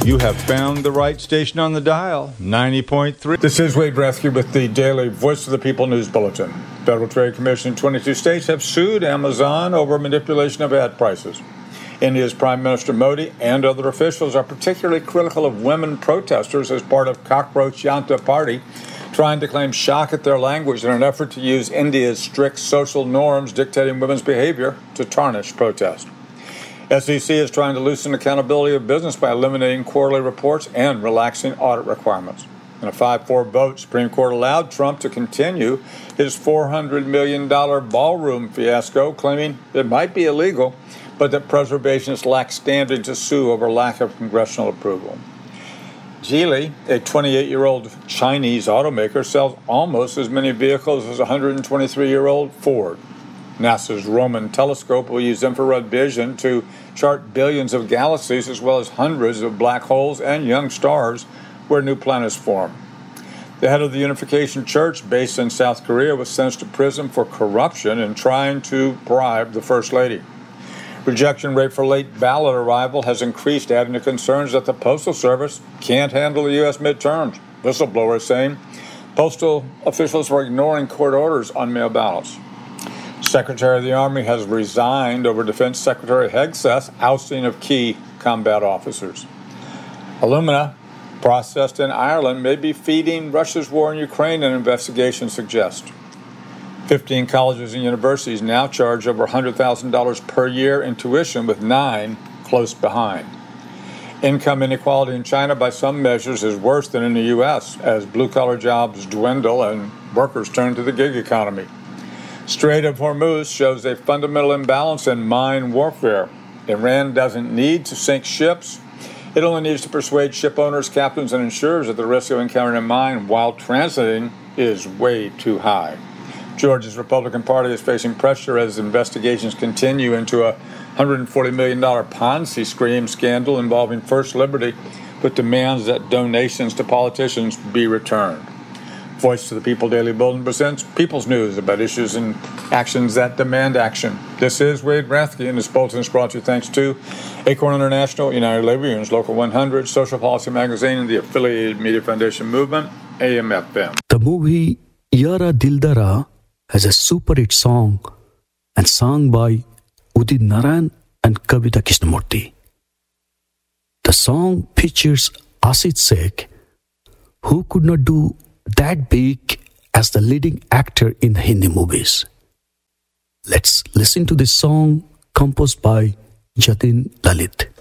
You have found the right station on the dial, 90.3. This is Wade Rathke with the daily Voice of the People News Bulletin. Federal Trade Commission in 22 states have sued Amazon over manipulation of ad prices. India's Prime Minister Modi and other officials are particularly critical of women protesters as part of Cockroach Janta Party, trying to claim shock at their language in an effort to use India's strict social norms dictating women's behavior to tarnish protest. SEC is trying to loosen accountability of business by eliminating quarterly reports and relaxing audit requirements. In a 5-4 vote, Supreme Court allowed Trump to continue his $400 million ballroom fiasco, claiming it might be illegal, but that preservationists lack standing to sue over lack of congressional approval. Geely, a 28-year-old Chinese automaker, sells almost as many vehicles as a 123-year-old Ford. NASA's Roman telescope will use infrared vision to chart billions of galaxies as well as hundreds of black holes and young stars where new planets form. The head of the Unification Church, based in South Korea, was sentenced to prison for corruption and trying to bribe the First Lady. Rejection rate for late ballot arrival has increased, adding to concerns that the Postal Service can't handle the U.S. midterms. Whistleblowers saying postal officials were ignoring court orders on mail ballots. Secretary of the Army has resigned over Defense Secretary Hegseth's ousting of key combat officers. Alumina processed in Ireland may be feeding Russia's war in Ukraine, an investigation suggests. 15 colleges and universities now charge over $100,000 per year in tuition, with 9 close behind. Income inequality in China, by some measures, is worse than in the U.S. as blue-collar jobs dwindle and workers turn to the gig economy. Strait of Hormuz shows a fundamental imbalance in mine warfare. Iran doesn't need to sink ships. It only needs to persuade ship owners, captains, and insurers that the risk of encountering a mine while transiting is way too high. Georgia's Republican Party is facing pressure as investigations continue into a $140 million Ponzi scheme scandal involving First Liberty, with demands that donations to politicians be returned. Voice of the People Daily Bulletin presents People's News about issues and actions that demand action. This is Wade Rathke, and this bulletin is brought to you thanks to Acorn International, United Labor Unions, Local 100, Social Policy Magazine, and the Affiliated Media Foundation Movement, AM/FM. The movie Yara Dildara has a super hit song and sung by Udit Narayan and Kavita Krishnamurti. The song features Asit Sheikh, who could not do that big as the leading actor in the Hindi movies. Let's listen to this song composed by Jatin Lalit.